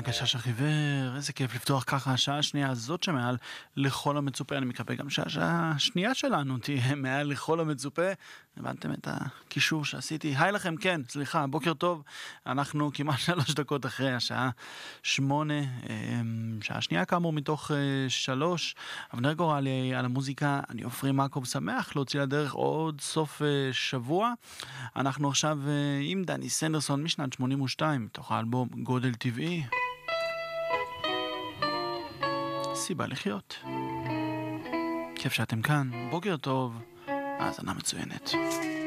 הגשש החיוור, איזה כיף לפתוח ככה השעה השנייה הזאת שמעל לכל המצופה. אני מקווה גם שהשעה השנייה שלנו תהיה מעל לכל המצופה. הבנתם את הקישור שעשיתי? היי לכם, כן, סליחה, בוקר טוב. אנחנו כמעט 3 דקות אחרי השעה 8, שעה שנייה כאמור מתוך 3. אבנר גורלי על המוזיקה, אני עופרי מקוב, שמח להוציא לדרך עוד סוף שבוע. אנחנו עכשיו עם דני סנדרסון משנת 82, מתוך האלבום גודל טבעי. סיבה לחיות. כיף שאתם כאן, בוקר טוב, האזנה מצוינת.